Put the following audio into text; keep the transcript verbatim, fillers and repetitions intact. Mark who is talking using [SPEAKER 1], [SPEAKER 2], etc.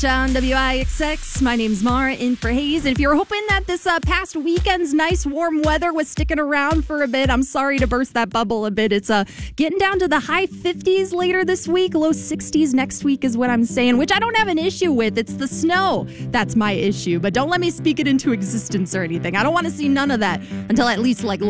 [SPEAKER 1] on W I X X. My name's Mara in for Hayes. And if you're hoping that this uh, past weekend's nice warm weather was sticking around for a bit, I'm sorry to burst that bubble a bit. It's uh, getting down to the high fifties later this week, low sixties next week is what I'm saying, which I don't have an issue with. It's the snow that's my issue. But don't let me speak it into existence or anything. I don't want to see none of that until at least like